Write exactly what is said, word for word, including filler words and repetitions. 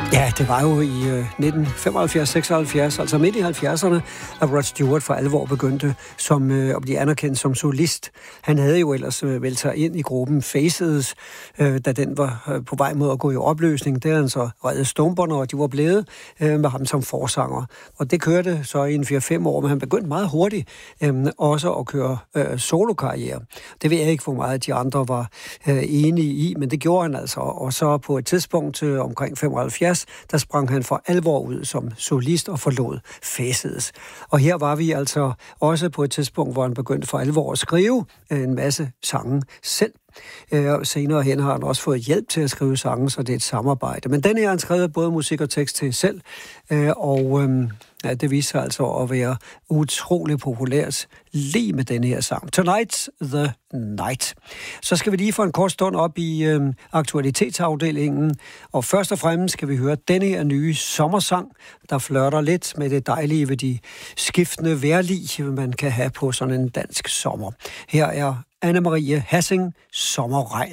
Ja, det var jo i øh, nitten femoghalvfjerds seksoghalvfjerds, altså midt i halvfjerdserne, at Rod Stewart for alvor begyndte som, øh, at blive anerkendt som solist. Han havde jo ellers øh, meldt sig ind i gruppen Faces, øh, da den var øh, på vej mod at gå i opløsning. Der han så reddet stumperne, og de var blevet øh, med ham som forsanger. Og det kørte så i en fire fem år, men han begyndte meget hurtigt øh, også at køre øh, solokarriere. Det ved jeg ikke, hvor meget de andre var øh, enige i, men det gjorde han altså. Og så på et tidspunkt øh, omkring femoghalvfjerds, der sprang han for alvor ud som solist og forlod Faces. Og her var vi altså også på et tidspunkt, hvor han begyndte for alvor at skrive en masse sange selv. Øh, senere hen har han også fået hjælp til at skrive sange, så det er et samarbejde. Men den her har han skrevet både musik og tekst til selv, øh, og øh, ja, det viser sig altså at være utrolig populært lige med den her sang. Tonight's the Night. Så skal vi lige få en kort stund op i øh, aktualitetsafdelingen, og først og fremmest skal vi høre denne her nye sommersang, der flirter lidt med det dejlige ved de skiftende vejrlig, man kan have på sådan en dansk sommer. Her er Anne-Marie Hassing, Sommerregn.